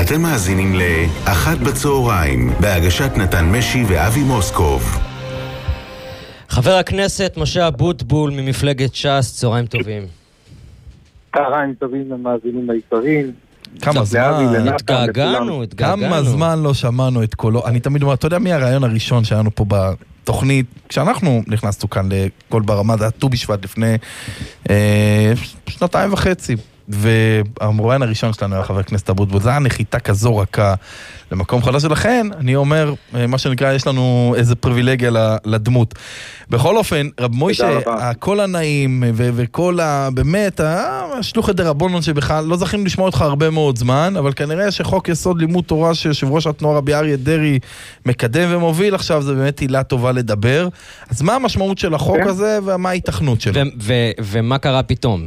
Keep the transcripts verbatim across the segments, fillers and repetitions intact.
אתם מאזינים לאחת בצהריים, בהגשת נתן משי ואבי מוסקוב. חבר הכנסת משה אבוטבול ממפלגת ש"ס, צהריים טובים. צהריים טובים למאזינים העיקריים. כמה זמן, התגעגענו, התגעגענו. כמה זמן לא שמענו את קולו. אני תמיד אומר, אתה יודע מי הרעיון הראשון שלנו פה בתוכנית, כשאנחנו נכנסנו כאן לקול ברמה, זה היה ט"ו בשבט לפני אה, שנתיים וחצי. והמרואיין הראשון שלנו היה חבר הכנסת אבוטבול, זה היה נחיתה כזו רכה למקום חדש, ולכן אני אומר, מה שנקרא, יש לנו איזה פריבילגיה לדמות. בכל אופן, רב מוישה, הכל הנעים וכל ה... באמת, השלוחת דרבנן שבכלל, לא זכינו לשמוע אותך הרבה מאוד זמן, אבל כנראה שחוק יסוד לימוד תורה שיושב ראש התנועה רבי אריה דרעי מקדם ומוביל עכשיו, זה באמת עילה טובה לדבר. אז מה המשמעות של החוק הזה ומה ההיתכנות שלו? ומה קרה פתאום?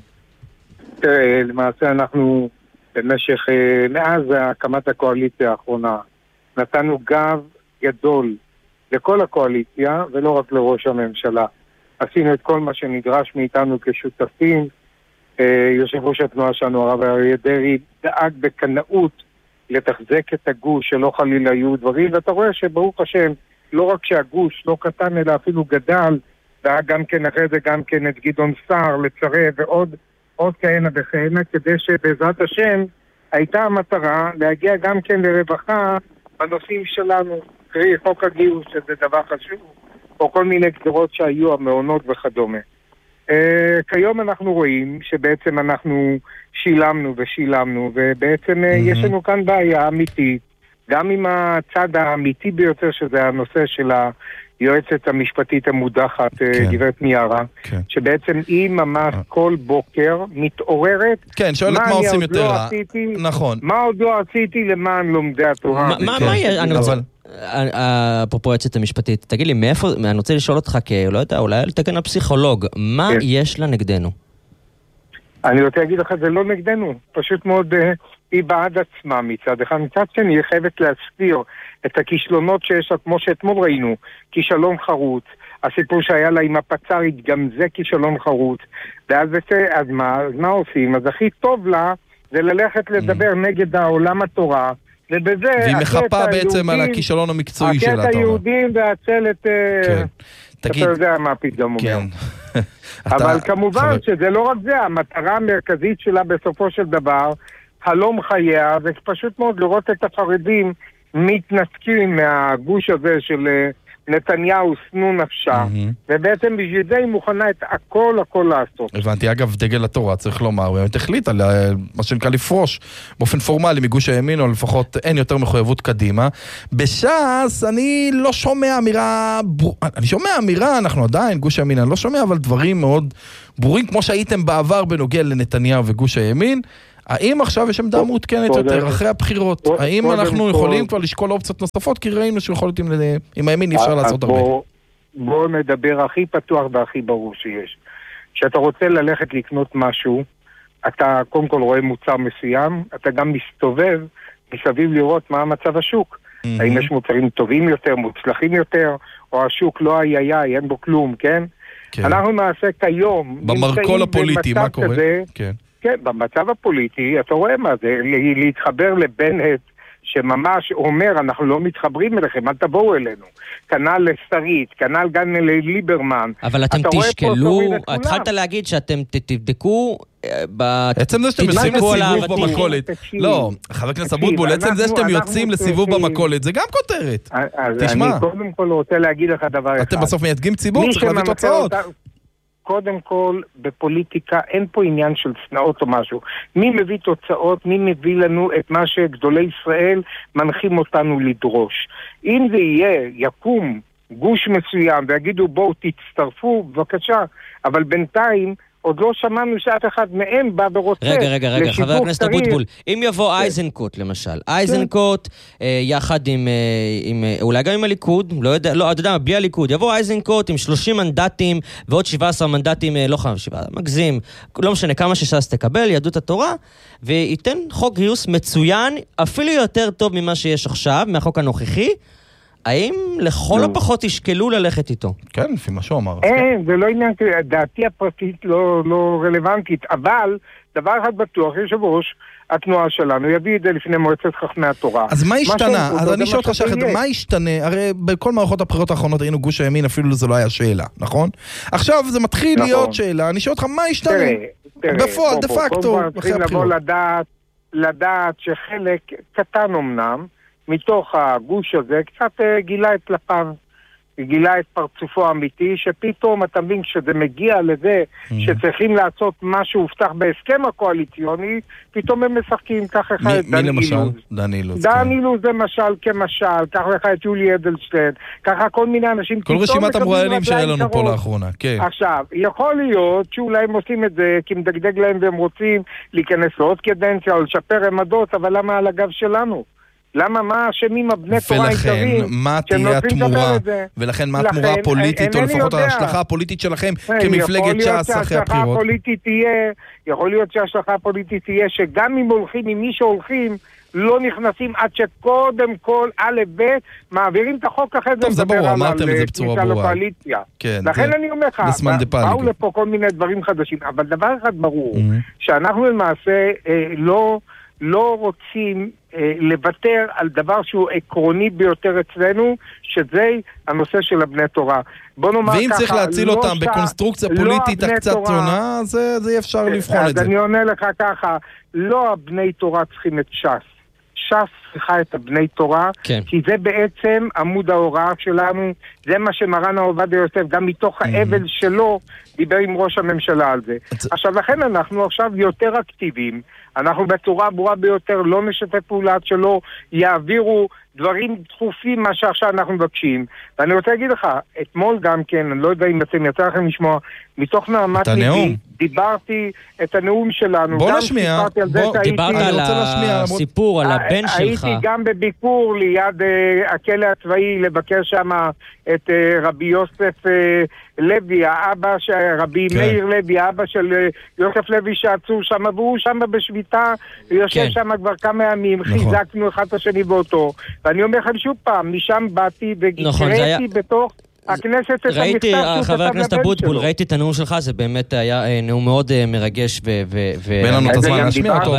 תראה, למעשה אנחנו במשך, מאז הקמת הקואליציה האחרונה, נתנו גב גדול לכל הקואליציה ולא רק לראש הממשלה. עשינו את כל מה שנדרש מאיתנו כשותפים. יושב ראש התנועה שלנו, הרב אריה דרעי, דאג בקנאות לתחזק את הגוש, שלא חלילה היו דברים, ואתה רואה שברוך השם, לא רק שהגוש לא קטן אלא אפילו גדל, דאג גם כן אחרי זה גם כן את גדעון סער לצרף ועוד עוד כהנה וכהנה, כדי שבעזרת השם הייתה המטרה להגיע גם כן לרווחה בנושאים שלנו, קרי חוק הגיוס, שזה דבר חשוב, או כל מיני גדרות שהיו המעונות וכדומה. אה, כיום אנחנו רואים שבעצם אנחנו שילמנו ושילמנו, ובעצם mm-hmm. יש לנו כאן בעיה אמיתית, גם עם הצד האמיתי ביותר, שזה הנושא של ה... יועצת המשפטית המודחת, כן. גברת מיארה, כן. שבעצם היא ממש כל בוקר מתעוררת. כן, שואלת מה, מה עושים יותר לא רע. עשיתי, נכון. מה עוד לא עשיתי למען לומדי התורה. מה, מה, מה יש? אני רוצה... אפרופו יועצת המשפטית, תגיד לי, מאיפה, אני רוצה לשאול אותך, לא יודע, אולי לתקן הפסיכולוג, מה כן. יש לה נגדנו? אני רוצה להגיד לך, זה לא נגדנו. פשוט מאוד, היא בעד עצמה מצד אחד. מצד שני, היא חייבת להסביר את הכישלונות שיש לה, כמו שאתמול ראינו, כישלון חרוץ. הסיפור שהיה לה עם הפצרית, גם זה כישלון חרוץ. ואז זה, אז מה, אז מה עושים? אז הכי טוב לה, זה ללכת לדבר mm. נגד העולם התורה, ובזה... והיא מחפה בעצם על הכישלון המקצועי שלה, אתה אומר. הקטע היהודים והצלת... כן. אתה יודע מה פתאום אומר. אבל כמובן שזה לא רק זה, המטרה המרכזית שלה בסופו של דבר, חלום חייה, זה פשוט מאוד לראות את החרדים מתנתקים מהגוש הזה של נתניהו סנו נפשה, ובעצם בשביל זה היא מוכנה את הכל הכל לעשות. הבנתי, אגב, דגל התורה צריך לומר, באמת החליט על מה שנקרא לפרוש באופן פורמלי מגוש הימין, או לפחות אין יותר מחויבות קדימה. בש"ס אני לא שומע אמירה, אני שומע אמירה, אנחנו עדיין גוש הימין, אני לא שומע, אבל דברים מאוד ברורים, כמו שהייתם בעבר בנוגע לנתניהו וגוש הימין. האם עכשיו יש עמדה מעודכנת יותר אחרי הבחירות? האם אנחנו יכולים כבר לשקול אופציות נוספות? כי ראינו שיכולת עם הימין אי אפשר לעשות הרבה. בואו נדבר הכי פתוח והכי ברור שיש. כשאתה רוצה ללכת לקנות משהו, אתה קודם כל רואה מוצר מסוים, אתה גם מסתובב מסביב לראות מה המצב השוק. האם יש מוצרים טובים יותר, מוצלחים יותר, או השוק לא היה היה, אין בו כלום, כן? אנחנו נעשה כיום... במרכול הפוליטי, מה קורה? כן. כן, במצב הפוליטי, אתה רואה מה זה, להתחבר לבנט שממש אומר, אנחנו לא מתחברים אליכם, אל תבואו אלינו. כנ"ל לשרית, כנ"ל גם לליברמן. אבל אתם תשקלו, התחלת להגיד שאתם תבדקו, עצם זה שאתם יוצאים לסיבוב במכולת, לא, חבר הכנסת אבוטבול, עצם זה שאתם יוצאים לסיבוב במכולת, זה גם כותרת. תשמע. אני קודם כל רוצה להגיד לך דבר אחד. אתם בסוף מייצגים ציבור, צריך להביא תוצאות. קודם כל, בפוליטיקה אין פה עניין של צנעות או משהו. מי מביא תוצאות, מי מביא לנו את מה שגדולי ישראל מנחים אותנו לדרוש. אם זה יהיה, יקום גוש מסוים ויגידו בואו תצטרפו, בבקשה, אבל בינתיים עוד לא שמענו שאף אחד מהם בא ורוצה. רגע, רגע, רגע, חבר הכנסת אבוטבול, אם יבוא אייזנקוט למשל, אייזנקוט יחד עם, אולי גם עם הליכוד, לא יודע, לא, אתה יודע, בלי הליכוד, יבוא אייזנקוט עם שלושים מנדטים ועוד שבעה עשר מנדטים, לא חייב שבעה, מגזים, לא משנה כמה שש"ס תקבל, יהדות התורה, וייתן חוק גיוס מצוין, אפילו יותר טוב ממה שיש עכשיו, מהחוק הנוכחי, האם לכל הפחות ישקלו ללכת איתו? כן, לפי מה שהוא אמר. אין, זה לא עניין, דעתי הפרטית לא רלוונטית, אבל דבר אחד בטוח, יושב ראש התנועה שלנו יביא את זה לפני מועצת חכמי התורה. אז מה השתנה? אז אני שואל אותך שחד, מה השתנה? הרי בכל מערכות הבחירות האחרונות היינו גוש הימין, אפילו זה לא היה שאלה, נכון? עכשיו זה מתחיל להיות שאלה, אני שואל אותך מה השתנה? בפועל, דה פקטו, צריכים לבוא לדעת, לדעת שחלק קטן אמנם, מתוך הגוש הזה, קצת גילה את פלפיו, גילה את פרצופו האמיתי, שפתאום אתה מבין כשזה מגיע לזה שצריכים לעשות מה שהובטח בהסכם הקואליציוני, פתאום הם משחקים, כך אחד את דן אילוז. דן אילוז. דן אילוז זה משל כמשל, כך לך את יולי אדלשטיין, ככה כל מיני אנשים. כל רשימת המרואיינים שהיה לנו פה לאחרונה, כן. עכשיו, יכול להיות שאולי הם עושים את זה כי מדגדג להם והם רוצים להיכנס לעוד קדנציה או לשפר עמדות, אבל למה על הגב שלנו? למה, מה אשמים הבני תורה העיקריים? ולכן, מה תהיה התמורה? ולכן, מה התמורה הפוליטית, או לפחות ההשלכה הפוליטית שלכם כמפלגת ש"ס אחרי הבחירות? יכול להיות שההשלכה הפוליטית תהיה שגם אם הולכים, עם מי שהולכים, לא נכנסים עד שקודם כל א' ב' מעבירים את החוק אחרי זה. טוב, זה ברור, אמרתם את זה בצורה ברורה. לכן אני אומר לך, באו לפה כל מיני דברים חדשים, אבל דבר אחד ברור, שאנחנו למעשה לא... לא רוצים אה, לוותר על דבר שהוא עקרוני ביותר אצלנו, שזה הנושא של הבני תורה. בוא נאמר ואם ככה, צריך להציל לא אותם ש... בקונסטרוקציה פוליטית לא קצת שונה, זה, זה אפשר לבחון אז את זה. אז אני עונה לך ככה, לא הבני תורה צריכים את ש"ס. ש"ס צריכה את הבני תורה, כן. כי זה בעצם עמוד ההוראה שלנו, זה מה שמרן עובדיה יוסף, גם מתוך mm-hmm. האבל שלו, דיבר עם ראש הממשלה על זה. את... עכשיו, לכן אנחנו עכשיו יותר אקטיביים, אנחנו בצורה ברורה ביותר לא נשתף פעולה שלא יעבירו דברים דחופים מה שעכשיו אנחנו מבקשים. ואני רוצה להגיד לך, אתמול גם כן, אני לא יודע אם אתם יצא לכם לשמוע, מתוך נעמת ליבי, דיברתי את הנאום שלנו. בוא נשמיע. בוא, דיברת על הסיפור, על הבן שלך. הייתי גם בביקור ליד הכלא הצבאי, לבקר שם את רבי יוסף לוי, האבא, רבי מאיר לוי, האבא של יוסף לוי שעצור שם, והוא שם בשביתה, יושב שם כבר כמה ימים, חיזקנו אחד השני באותו. ואני אומר לכם שוב פעם, משם באתי וגראתי בתוך הכנסת את המכתב ראיתי, חבר הכנסת אבוטבול, ראיתי את הנאום שלך, זה באמת היה נאום מאוד מרגש בין לנו את הזמן להשמיע אותו.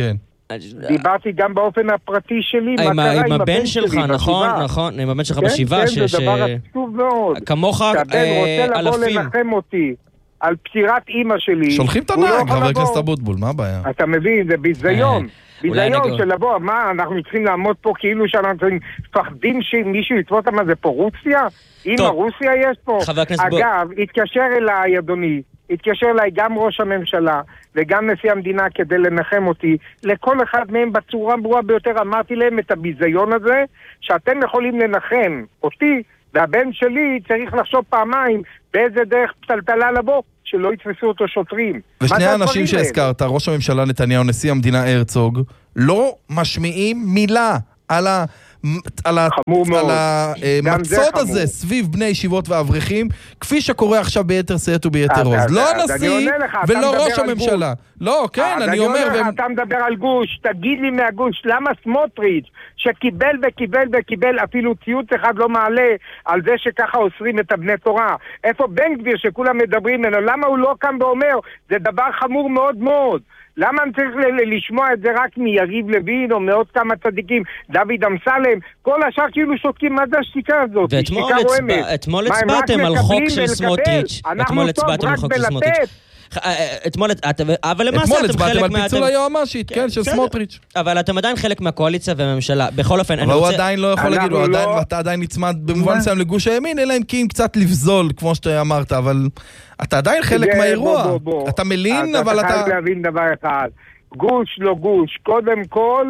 דיברתי גם באופן הפרטי שלי, מה קרה עם הבן שלך, נכון, נכון, עם הבן שלך בשבעה, כן, זה דבר עצוב מאוד. כמוך אלפים. שהבן רוצה לבוא לנחם אותי על פצירת אימא שלי. שולחים את הנהג, חבר הכנסת אבוטבול, מה הבעיה? אתה מבין, זה ביזיון. ביזיון של לבוא, מה, אנחנו צריכים לעמוד פה כאילו שאנחנו מפחדים שמישהו יתפוס מה זה פה רוסיה? אמא רוסיה יש פה? אגב, התקשר אליי, אדוני, התקשר אליי גם ראש הממשלה וגם נשיא המדינה כדי לנחם אותי. לכל אחד מהם בצורה ברורה ביותר אמרתי להם את הביזיון הזה, שאתם יכולים לנחם אותי, והבן שלי צריך לחשוב פעמיים באיזה דרך פתלתלה לבוא, שלא יתפסו אותו שוטרים. ושני האנשים שהזכרת, ראש הממשלה נתניהו, נשיא המדינה הרצוג, לא משמיעים מילה על ה... על המצוד הזה סביב בני ישיבות ואברכים, כפי שקורה עכשיו ביתר שאת וביתר עוז. לא הנשיא ולא ראש הממשלה. לא, כן, אני אומר... אתה מדבר על גוש, תגיד לי מהגוש, למה סמוטריץ' שקיבל וקיבל וקיבל אפילו ציוץ אחד לא מעלה על זה שככה אוסרים את הבני תורה? איפה בן גביר שכולם מדברים ממנו? למה הוא לא קם ואומר? זה דבר חמור מאוד מאוד. למה אני צריך לשמוע את זה רק מיריב לוין או מעוד כמה צדיקים, דוד אמסלם, כל השאר כאילו שותקים, מה זה השתיקה הזאת? ואתמול הצבעתם על חוק של סמוטריץ'. אתמול הצבעתם על חוק של סמוטריץ'. אתמול, אבל למעשה אתם חלק מה... על פיצול היועמ"שית, כן, של סמוטריץ'. אבל אתם עדיין חלק מהקואליציה והממשלה. בכל אופן, אבל הוא עדיין לא יכול להגיד, ואתה עדיין נצמד במובן מסוים לגוש הימין, אלא אם כי אם קצת לבזול, כמו שאתה אמרת, אבל אתה עדיין חלק מהאירוע. אתה מלין, אבל אתה... אתה חייב להבין דבר אחד. גוש לא גוש. קודם כל,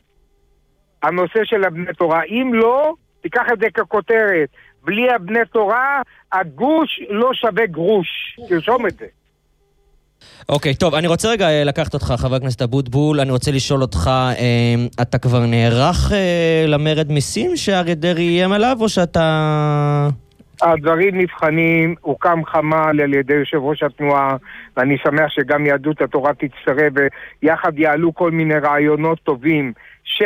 הנושא של הבני תורה. אם לא, תיקח את זה ככותרת. בלי הבני תורה, הגוש לא שווה גרוש. תרשום את זה. אוקיי, טוב, אני רוצה רגע לקחת אותך, חבר הכנסת אבוטבול, אני רוצה לשאול אותך, אתה כבר נערך למרד מיסים שאריה דרעי יהיה עליו, או שאתה... הדברים נבחנים, הוקם חמ"ל על ידי יושב ראש התנועה, ואני שמח שגם יהדות התורה תצטרף, ויחד יעלו כל מיני רעיונות טובים, ש...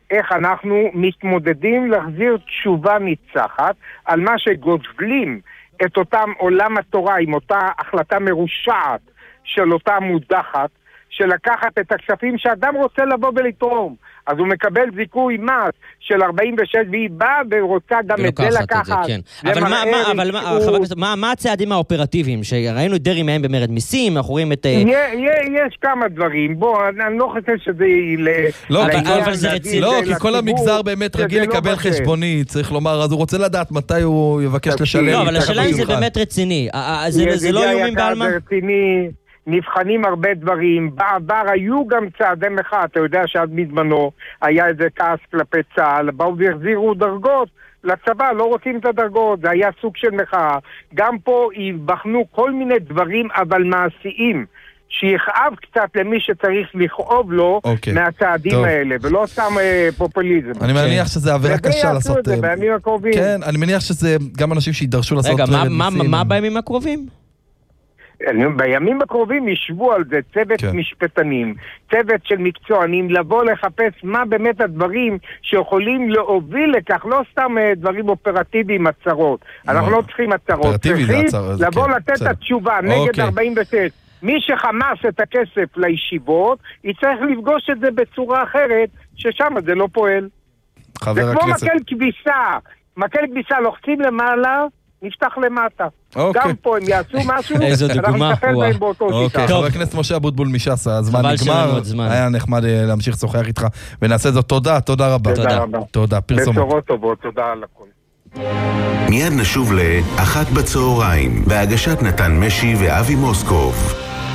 איך אנחנו מתמודדים להחזיר תשובה ניצחת על מה שגוזלים את אותם עולם התורה עם אותה החלטה מרושעת של אותה מודחת, של לקחת את הכספים שאדם רוצה לבוא ולתרום. אז הוא מקבל זיכוי מס של ארבעים ושש, והיא באה ורוצה גם את זה לקחת. את זה, כן. אבל מה, מה, אבל מה, הוא... חבר הכנסת, מה, מה הצעדים האופרטיביים? שראינו את דרי מהם במרד מיסים, אנחנו רואים את... יש כמה דברים. בוא, אני לא חושב שזה... לא, אבל זה רציני. לא, כי כל המגזר באמת רגיל לקבל חשבוני, צריך לומר, אז הוא רוצה לדעת מתי הוא יבקש לשלם. לא, אבל השאלה אם זה באמת רציני. זה לא איומים בעלמא? זה רציני. נבחנים הרבה דברים, בעבר היו גם צעדי מחאה, אתה יודע שעד מזמנו היה איזה כעס כלפי צה"ל, באו והחזירו דרגות לצבא, לא רוצים את הדרגות, זה היה סוג של מחאה. גם פה יבחנו כל מיני דברים אבל מעשיים, שיכאב קצת למי שצריך לכאוב לו okay. מהצעדים טוב. האלה, ולא סתם אה, פופוליזם. אני מניח שזה עבירה קשה לעשות... את זה בימים הקרובים. כן, אני מניח שזה גם אנשים שידרשו לעשות... רגע, מה, מה, מה בימים הקרובים? בימים הקרובים ישבו על זה צוות כן. משפטנים, צוות של מקצוענים, לבוא לחפש מה באמת הדברים שיכולים להוביל לכך, לא סתם דברים אופרטיביים, הצהרות. אנחנו לא צריכים הצהרות, צריכים לבוא לתת את התשובה נגד ארבעים ושש. מי שחמאס את הכסף לישיבות, יצטרך לפגוש את זה בצורה אחרת, ששם זה לא פועל. זה כמו מקל כביסה, מקל כביסה לוחצים למעלה, נפתח למטה. גם פה הם יעשו משהו, אנחנו נטפל בהם באותו שיטה. חבר הכנסת משה אבוטבול מש"ס, הזמן נגמר, היה נחמד להמשיך לשוחח איתך, ונעשה זאת. תודה, תודה רבה. תודה רבה. תודה, פרסומות. בשורות טובות, תודה על הכל. מיד נשוב לאחת בצהריים, בהגשת נתן משי ואבי מוסקוב.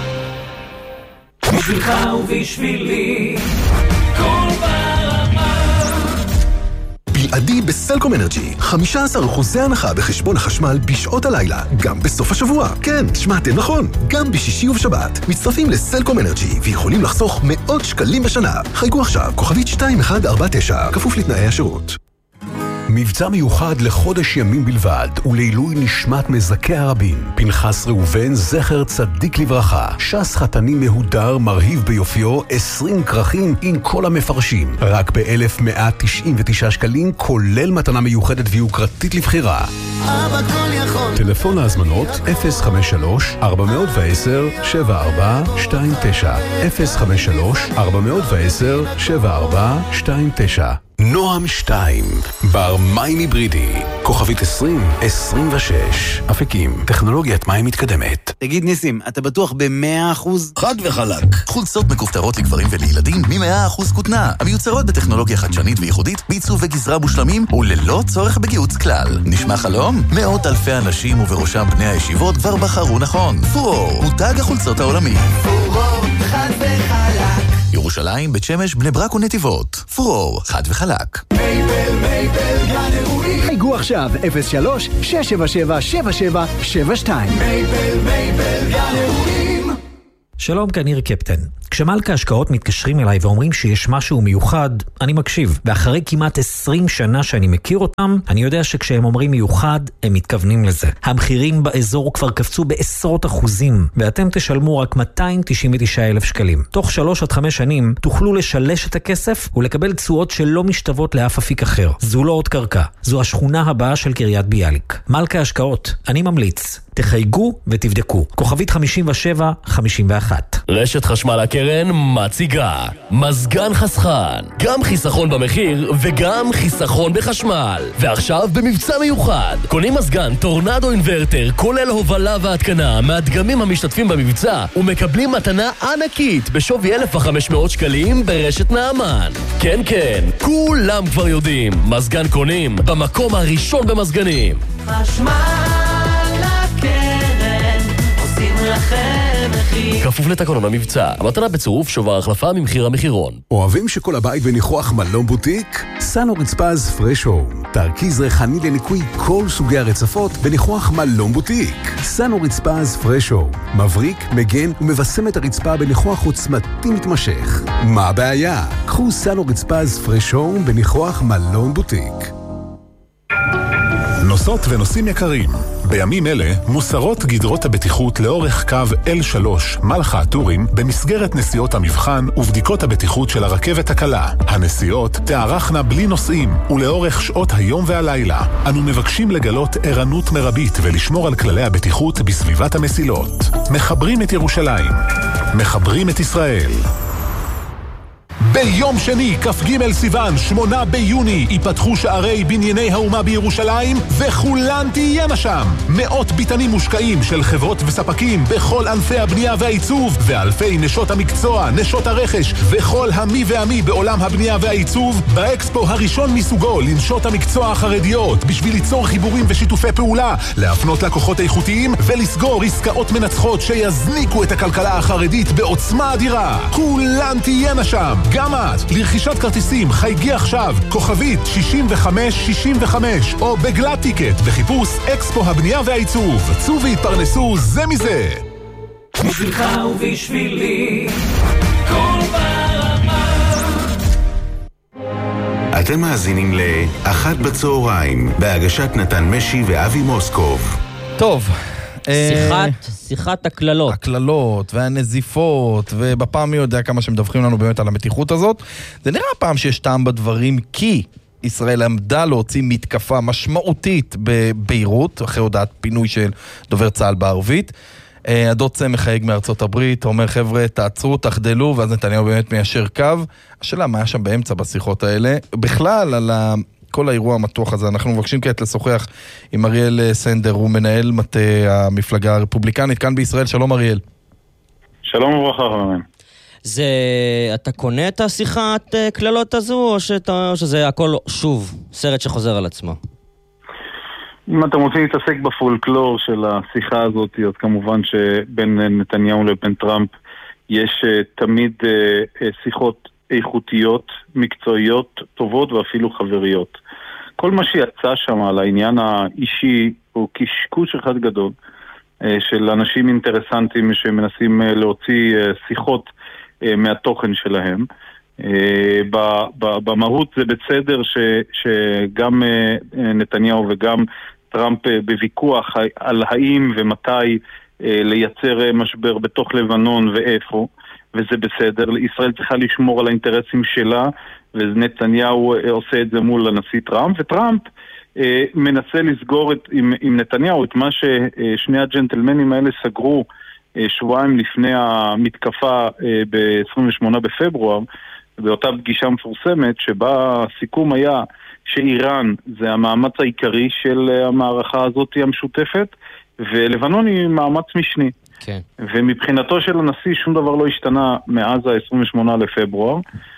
בשבילך ובשבילי, כל בלעדי בסלקום אנרג'י, חמישה עשר אחוז הנחה בחשבון החשמל בשעות הלילה, גם בסוף השבוע. כן, שמעתם נכון, גם בשישי ובשבת. מצטרפים לסלקום אנרג'י ויכולים לחסוך מאות שקלים בשנה. חייגו עכשיו, כוכבית שתיים אחת ארבע תשע, כפוף לתנאי השירות. מבצע מיוחד לחודש ימים בלבד ולעילוי נשמת מזכי הרבים. פנחס ראובן זכר צדיק לברכה, ש"ס חתני מהודר מרהיב ביופיו, עשרים כרכים עם כל המפרשים, רק ב-אלף מאה תשעים ותשעה שקלים, כולל מתנה מיוחדת ויוקרתית לבחירה. אבא כל יכול. טלפון להזמנות אפס חמש שלוש ארבע עשר שבע ארבע שתיים תשע אפס חמש שלוש ארבע עשר שבע ארבע שתיים תשע. נועם שתיים, בר מים היברידי, כוכבית עשרים עשרים ושש, אפיקים, טכנולוגיית מים מתקדמת. תגיד ניסים, אתה בטוח ב-מאה אחוז? חד וחלק. חולצות מכופתרות לגברים ולילדים מ-מאה אחוז כותנה, המיוצרות בטכנולוגיה חדשנית וייחודית, בעיצוב וגזרה מושלמים וללא צורך בגיוץ כלל. נשמע חלום? מאות אלפי אנשים ובראשם בני הישיבות כבר בחרו נכון. פורור, מותג החולצות העולמי. פורור, חד וחלק. ירושלים, בית שמש, בני ברק ונתיבות. פורור, חד וחלק. מייבל, מייבל, גן אירועים. חייגו עכשיו, אפס שלוש שש שבע שבע שבע שבע שבע שתיים. מייבל, מייבל, גן אירועים. שלום, כאן ניר קפטן. כשמלכה השקעות מתקשרים אליי ואומרים שיש משהו מיוחד, אני מקשיב. ואחרי כמעט עשרים שנה שאני מכיר אותם, אני יודע שכשהם אומרים מיוחד, הם מתכוונים לזה. המחירים באזור כבר קפצו בעשרות אחוזים, ואתם תשלמו רק מאתיים תשעים ותשעה אלף שקלים. תוך שלוש עד חמש שנים, תוכלו לשלש את הכסף ולקבל תשואות שלא משתוות לאף אפיק אחר. זו לא עוד קרקע, זו השכונה הבאה של קריית ביאליק. מלכה השקעות, אני ממליץ. תחייגו ותבדקו. כוכבית חמישים ושבע חמישים ואחת. רשת חשמל הקרן מציגה מזגן חסכן, גם חיסכון במחיר וגם חיסכון בחשמל. ועכשיו במבצע מיוחד, קונים מזגן טורנדו אינברטר כולל הובלה והתקנה מהדגמים המשתתפים במבצע ומקבלים מתנה ענקית בשווי אלף וחמש מאות שקלים ברשת נעמן. כן כן, כולם כבר יודעים, מזגן קונים במקום הראשון במזגנים. חשמל הקרן עושים לכם מחיר. כפוף לתקנון המבצע, המתנה בצירוף שובר החלפה ממחיר המחירון. אוהבים שכל הבית בניחוח מלון בוטיק? סנו רצפז פרש הום, תרכיז ריחני לניקוי כל סוגי הרצפות בניחוח מלון בוטיק. סנו רצפז פרש הום, מבריק, מגן ומבשם את הרצפה בניחוח עוצמתי מתמשך. מה הבעיה? קחו סנו רצפז פרש הום בניחוח מלון בוטיק. נוסעות ונוסעים יקרים, בימים אלה מוסרות גדרות הבטיחות לאורך קו אל שלוש מלחה הטורים במסגרת נסיעות המבחן ובדיקות הבטיחות של הרכבת הקלה. הנסיעות תארכנה בלי נוסעים ולאורך שעות היום והלילה. אנו מבקשים לגלות ערנות מרבית ולשמור על כללי הבטיחות בסביבת המסילות. מחברים את ירושלים. מחברים את ישראל. ביום שני, כ"ג סיוון, שמונה ביוני, ייפתחו שערי בנייני האומה בירושלים, וכולן תהיינה שם. מאות ביטנים מושקעים של חברות וספקים בכל ענפי הבנייה והעיצוב, ואלפי נשות המקצוע, נשות הרכש, וכל המי והמי בעולם הבנייה והעיצוב, באקספו הראשון מסוגו לנשות המקצוע החרדיות, בשביל ליצור חיבורים ושיתופי פעולה, להפנות לקוחות איכותיים, ולסגור עסקאות מנצחות שיזניקו את הכלכלה החרדית בעוצמה אדירה. כולן תהיינה שם. גם את, לרכישת כרטיסים, חייגי עכשיו, כוכבית שישים וחמש שישים וחמש, או בגלת טיקט, בחיפוש אקספו הבנייה והעיצוב. צאו והתפרנסו זה מזה. בשבילך ובשבילי, כל ברמה. אתם מאזינים לאחת בצהריים, בהגשת נתן משי ואבי מוסקוב. טוב. שיחת, שיחת הכללות. הכללות והנזיפות, ובפעם מי יודע כמה שמדווחים לנו באמת על המתיחות הזאת. זה נראה פעם שיש טעם בדברים, כי ישראל עמדה להוציא מתקפה משמעותית בביירות, אחרי הודעת פינוי של דובר צה"ל בערבית. הדוד צמח חייג מארצות הברית, אומר חבר'ה תעצרו, תחדלו, ואז נתניהו באמת מיישר קו. השאלה מה היה שם באמצע בשיחות האלה, בכלל על ה... כל האירוע המתוח הזה. אנחנו מבקשים כעת לשוחח עם אריאל סנדר, הוא מנהל מטה המפלגה הרפובליקנית כאן בישראל. שלום אריאל. שלום וברכה חברים. זה, אתה קונה את השיחת כללות הזו, או, שאתה, או שזה הכל שוב סרט שחוזר על עצמו? אם אתם רוצים להתעסק בפולקלור של השיחה הזאת, אז כמובן שבין נתניהו לבין טראמפ יש תמיד שיחות איכותיות, מקצועיות, טובות ואפילו חבריות. כל מה שיצא שם על העניין האישי הוא קשקוש אחד גדול של אנשים אינטרסנטים שמנסים להוציא שיחות מהתוכן שלהם. במהות זה בסדר ש, שגם נתניהו וגם טראמפ בוויכוח על האם ומתי לייצר משבר בתוך לבנון ואיפה, וזה בסדר. ישראל צריכה לשמור על האינטרסים שלה, ונתניהו עושה את זה מול הנשיא טראמפ, וטראמפ אה, מנסה לסגור את, עם, עם נתניהו את מה ששני הג'נטלמנים האלה סגרו אה, שבועיים לפני המתקפה אה, ב-עשרים ושמונה בפברואר, באותה פגישה מפורסמת, שבה הסיכום היה שאיראן זה המאמץ העיקרי של המערכה הזאת המשותפת, ולבנון היא מאמץ משני. כן. ומבחינתו של הנשיא שום דבר לא השתנה מאז ה-עשרים ושמונה לפברואר,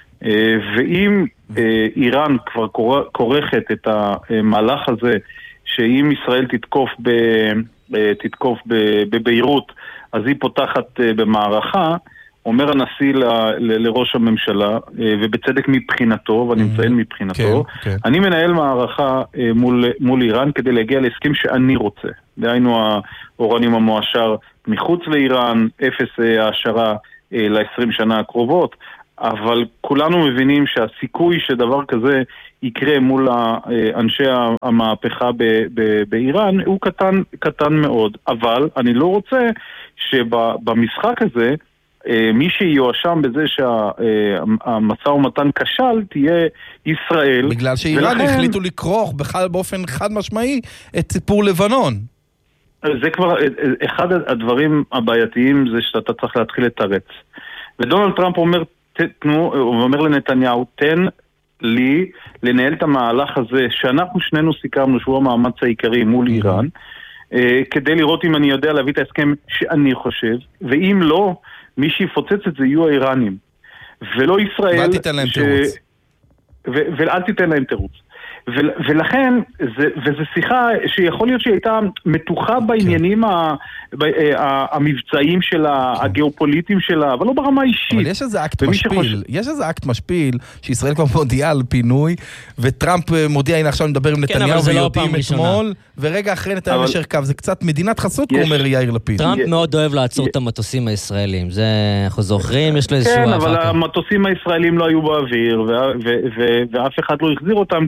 ואם איראן כבר כורכת את המהלך הזה, שאם ישראל תתקוף, ב, תתקוף בביירות, אז היא פותחת במערכה, אומר הנשיא ל, ל, לראש הממשלה, ובצדק מבחינתו, ואני מציין מבחינתו, כן, כן. אני מנהל מערכה מול, מול איראן כדי להגיע להסכם שאני רוצה. דהיינו האורניום המועשר מחוץ לאיראן, אפס העשרה ל-עשרים שנה הקרובות, אבל כולנו מבינים שהסיכוי שדבר כזה יקרה מול אנשי המהפכה ב- ב- באיראן הוא קטן, קטן מאוד. אבל אני לא רוצה שבמשחק הזה מי שיואשם בזה שהמשא ומתן כשל תהיה ישראל. בגלל שאיראן ולכן... החליטו לקרוח בכלל באופן חד משמעי את סיפור לבנון. זה כבר, אחד הדברים הבעייתיים זה שאתה צריך להתחיל לתרץ. ודונלד טראמפ אומר, תנו, הוא אומר לנתניהו, תן לי לנהל את המהלך הזה, שאנחנו שנינו סיכמנו שהוא המאמץ העיקרי מול איראן, כדי לראות אם אני יודע להביא את ההסכם שאני חושב, ואם לא, מי שיפוצץ את זה יהיו האיראנים. ולא ישראל... ואל תיתן להם ש... תירוץ. ו- ואל תיתן להם תירוץ. ו- ולכן, זה, וזו שיחה שיכול להיות שהיא הייתה מתוחה בעניינים ה- ה- המבצעיים שלה, הגיאופוליטיים שלה, אבל לא ברמה אישית. אבל יש איזה אקט משפיל, שחושב... יש איזה אקט משפיל, שישראל כבר מודיעה על פינוי, וטראמפ מודיע, הנה עכשיו נדבר עם נתניהו כן, ויודעים אתמול, ורגע אחרי נתניהו אבל... ישר קו, זה קצת מדינת חסות, יש... אומר יאיר לפיד. טראמפ יש... מאוד אוהב לעצור יש... את המטוסים הישראלים, זה אנחנו זוכרים, יש לו איזשהו... כן, אבל המטוסים הישראלים לא היו באוויר, ו- ו- ו- ואף אחד לא החזיר אותם, כי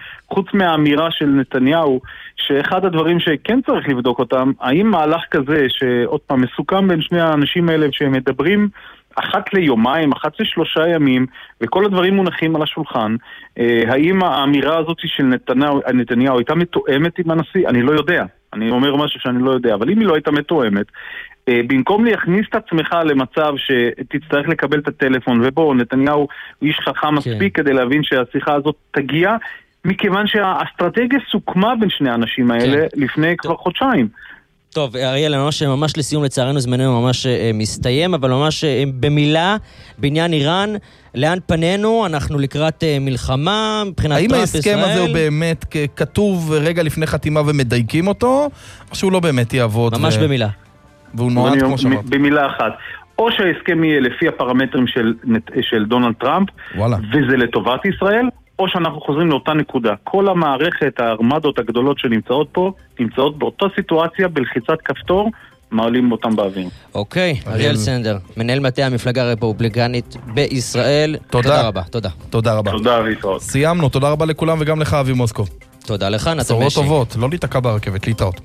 חוץ מהאמירה של נתניהו, שאחד הדברים שכן צריך לבדוק אותם, האם מהלך כזה, שעוד פעם מסוכם בין שני האנשים האלה, שהם מדברים אחת ליומיים, אחת לשלושה ימים, וכל הדברים מונחים על השולחן, האם האמירה הזאת של נתניהו, נתניהו הייתה מתואמת עם הנשיא? אני לא יודע. אני אומר משהו שאני לא יודע, אבל אם היא לא הייתה מתואמת, במקום להכניס את עצמך למצב שתצטרך לקבל את הטלפון, ובו נתניהו הוא איש חכם מספיק כדי להבין שהשיחה הזאת תגיע, מכיוון שהאסטרטגיה סוכמה בין שני האנשים האלה לפני כבר חודשיים. טוב, אריאל, ממש, ממש לסיום, לצערנו זמננו ממש אה, מסתיים, אבל ממש אה, במילה, בעניין איראן, לאן פנינו? אנחנו לקראת אה, מלחמה, מבחינת טראמפ ישראל. האם ההסכם הזה הוא באמת כתוב רגע לפני חתימה ומדייקים אותו, או שהוא לא באמת יעבוד? ממש ו... במילה. והוא נועד כמו שאמרת. במילה אחת. או שההסכם יהיה לפי הפרמטרים של, של דונלד טראמפ, וואלה. וזה לטובת ישראל, או שאנחנו חוזרים לאותה נקודה. כל המערכת, הארמדות הגדולות שנמצאות פה, נמצאות באותה סיטואציה, בלחיצת כפתור, מעלים אותם באוויר. אוקיי, אריאל סנדר, מנהל מטה המפלגה הרפובליקנית בישראל. תודה רבה, תודה. תודה רבה. תודה ויתראות. סיימנו, תודה רבה לכולם וגם לך אבי מוסקוב. תודה לך, נתן משי. בשורות טובות, לא להתעקע ברכבת, להתראות.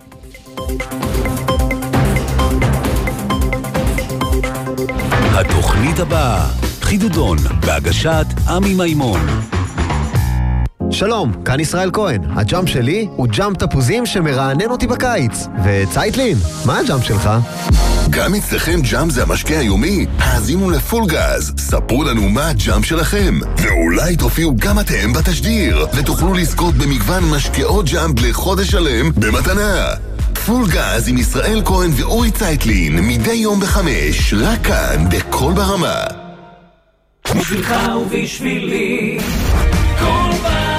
התוכנית הבאה, חידודון, בהגשת עמי מימון. שלום, כאן ישראל כהן. הג'אמפ שלי הוא ג'אמפ תפוזים שמרענן אותי בקיץ. וצייטלין, מה הג'אמפ שלך? גם אצלכם ג'אמפ זה המשקה היומי? האזינו לפול גז. ספרו לנו מה הג'אמפ שלכם. ואולי תופיעו גם אתם בתשדיר, ותוכלו לזכות במגוון משקאות ג'אמפ לחודש שלם במתנה. פול גז עם ישראל כהן ואורי צייטלין, מדי יום בחמש, רק כאן, בכל ברמה. בשבילך ובשבילי, כל ברמה.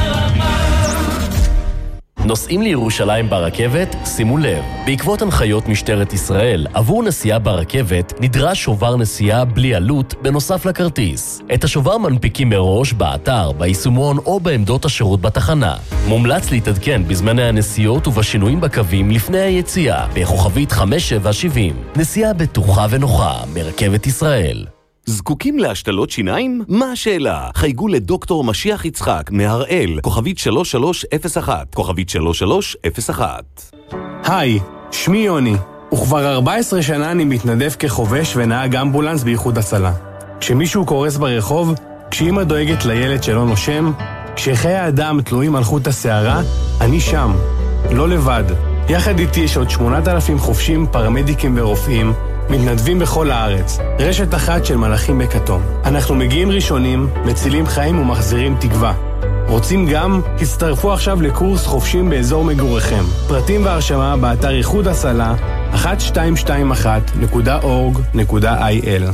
נוסעים לירושלים ברכבת? שימו לב, בעקבות הנחיות משטרת ישראל, עבור נסיעה ברכבת נדרש שובר נסיעה בלי עלות בנוסף לכרטיס. את השובר מנפיקים מראש באתר, ביישומון או בעמדות השירות בתחנה. מומלץ להתעדכן בזמני הנסיעות ובשינויים בקווים לפני היציאה, בכוכבית חמש שבע שבעים. נסיעה בטוחה ונוחה מרכבת ישראל. זקוקים להשתלות שיניים? מה השאלה? חייגו לדוקטור משיח יצחק מהראל, כוכבית שלוש שלוש אפס אחת, כוכבית שלוש שלוש אפס אחת. היי, שמי יוני, וכבר ארבע עשרה שנה אני מתנדב כחובש ונהג אמבולנס באיחוד הצלה. כשמישהו קורס ברחוב, כשאמא דואגת לילד שלא נושם, כשחיי האדם תלויים על חוט השערה, אני שם, לא לבד. יחד איתי יש עוד שמונת אלפים חובשים, פרמדיקים ורופאים, מתנדבים בכל הארץ, רשת אחת של מלאכים בכתום. אנחנו מגיעים ראשונים, מצילים חיים ומחזירים תקווה. רוצים גם? הצטרפו עכשיו לקורס חופשים באזור מגוריכם. פרטים והרשמה באתר איחוד הצלה אחת שתיים שתיים אחת נקודה אורג נקודה איי אל.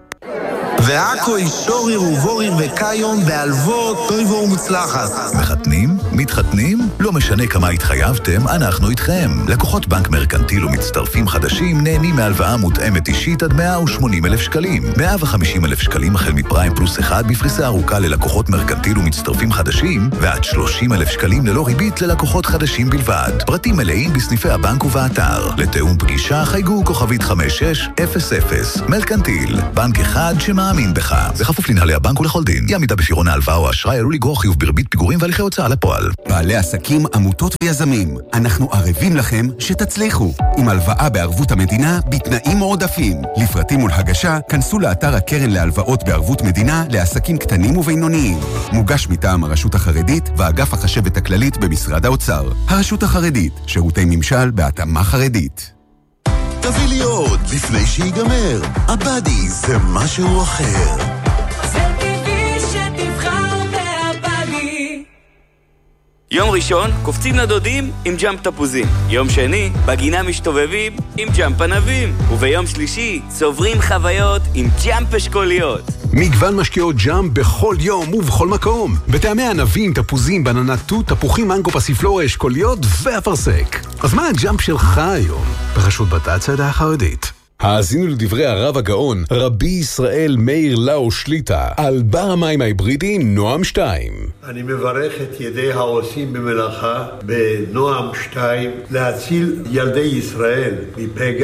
ועכו אישורי ובוריר וקיום באלוות טויבו ומוצלחת. מחתנים? מתחתנים? לא משנה כמה התחייבתם, אנחנו איתכם. לקוחות בנק מרקנטיל ומצטרפים חדשים נהנים מהלוואה מותאמת אישית עד מאה ושמונים אלף שקלים. מאה וחמישים אלף שקלים החל מפריים פלוס אחד בפריסה ארוכה ללקוחות מרקנטיל ומצטרפים חדשים, ועד שלושים אלף שקלים ללא ריבית ללקוחות חדשים בלבד. פרטים מלאים בסניפי הבנק ובאתר. לתאום פגישה חייגו כוכבית חמש שש אפס אפס. מרקנטיל, בנק אחד שמאמין מאמין בך. בכפוף לנהלי הבנק ולכל דין. אי עמידה בפירעון ההלוואה או האשראי עלול לגרור חיוב בריבית פיגורים והליכי הוצאה לפועל. בעלי עסקים, עמותות ויזמים, אנחנו ערבים לכם שתצליחו. עם הלוואה בערבות המדינה בתנאים מועדפים. לפרטים ולהגשה, כנסו לאתר הקרן להלוואות בערבות מדינה לעסקים קטנים ובינוניים. מוגש מטעם הרשות החרדית ואגף החשבת הכללית במשרד האוצר. הרשות החרדית, שירותי ממשל בהתאמה חרדית. תביא לי עוד לפני שיגמר. הבאדי זה משהו אחר. זה טבעי שתבחר בהבאדי. יום ראשון קופצים לדודים עם ג'אמפ תפוזים. יום שני בגינה משתובבים עם ג'אמפ ענבים. וביום שלישי צוברים חוויות עם ג'אמפ אשכוליות. מגוון משקיעות ג'אמפ בכל יום ובכל מקום. בטעמי ענבים, תפוזים, בננה תות, תפוחים, מנגו, פסיפלורה, אשכוליות ואפרסק. אז מה הג'אמפ שלך היום? בחשות בת הצעדה החרדית. האזינו לדברי הרב הגאון, רבי ישראל מאיר לאו שליטה, על בר המים ההיברידי נועם שתיים. אני מברך את ידי העושים במלאכה בנועם שתיים להציל ילדי ישראל מפגע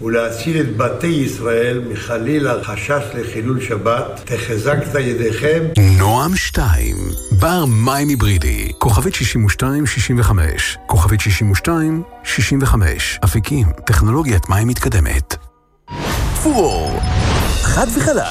ולהציל את בתי ישראל מחלילה חשש לחילול שבת. תחזק את ידיכם. נועם שתיים, בר מים היברידי, כוכבית שישים ושתיים שישים וחמש, כוכבית שישים ושתיים שישים וחמש, אפיקים, טכנולוגיית מים מתקדמת. פורור, חד וחלק.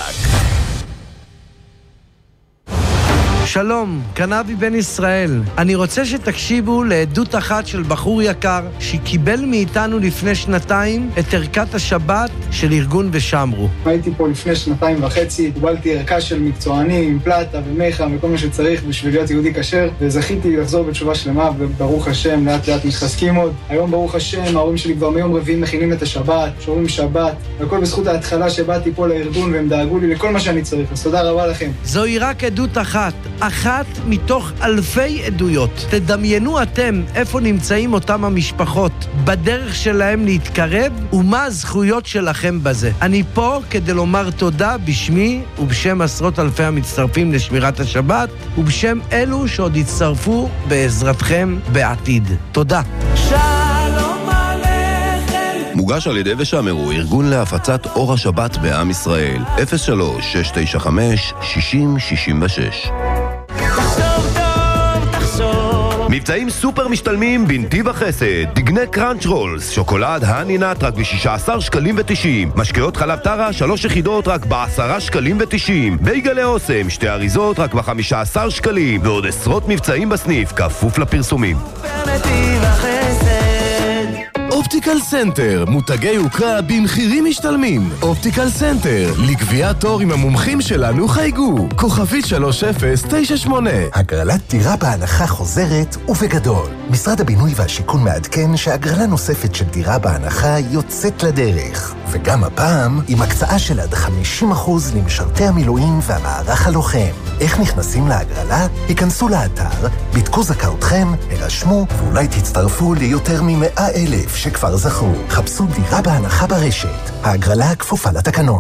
שלום, קנבי בן ישראל. אני רוצה שתקשיבו לעדות אחת של בחור יקר שקיבל מאיתנו לפני שנתיים את ערכת השבת של ארגון ושמרו. הייתי פה לפני שנתיים וחצי, קיבלתי ערכה של מקצוענים עם פלטה ומיכה וכל מה שצריך בשביל להיות יהודי כשר, וזכיתי לחזור בתשובה שלמה, וברוך השם, לאט לאט מתחזקים עוד. היום ברוך השם, ההורים שלי כבר מיום רביעי מכינים את השבת, שומרים שבת, והכל בזכות ההתחלה שבאתי פה לארגון והם דאגו לי לכל מה שאני צריך. אז תודה רבה לכם. זוהי רק עדות אחת. אחת מתוך אלפי עדויות. תדמיינו אתם איפה נמצאים אותם המשפחות, בדרך שלהם להתקרב, ומה הזכויות שלכם בזה. אני פה כדי לומר תודה בשמי ובשם עשרות אלפי המצטרפים לשמירת השבת, ובשם אלו שעוד יצטרפו בעזרתכם בעתיד. תודה. שלום עליכם. מוגש על ידי ושמרו, ארגון להפצת אור השבת בעם ישראל. אפס שלוש שש תשע חמש שישים שישים ושש. מבצעים סופר משתלמים בנתיב החסד. דגני קראנץ' רולס, שוקולד הנינת רק ב-שישה עשר שקלים ותשעים. משקאות חלב טרה, שלוש יחידות רק ב-עשרה שקלים ותשעים. בייגלי אוסם, שתי אריזות רק ב-חמישה עשר שקלים. ועוד עשרות מבצעים בסניף, כפוף לפרסומים. בנתיב החסד. אופטיקל סנטר, מותגי יוקרה במחירים משתלמים. אופטיקל סנטר, לקביעת תור עם המומחים שלנו חייגו. כוכבית שלוש אפס תשע שמונה. הגרלת דירה בהנחה חוזרת ובגדול. משרד הבינוי והשיכון מעדכן שהגרלה נוספת של דירה בהנחה יוצאת לדרך. וגם הפעם עם הקצאה של עד חמישים אחוז למשרתי המילואים והמערך הלוחם. איך נכנסים להגרלה? היכנסו לאתר, בדקו זכאותכם, הרשמו ואולי תצטרפו ליותר מ-מאה אלף שכבר זכו. חפשו דירה בהנחה ברשת. ההגרלה כפופה לתקנון.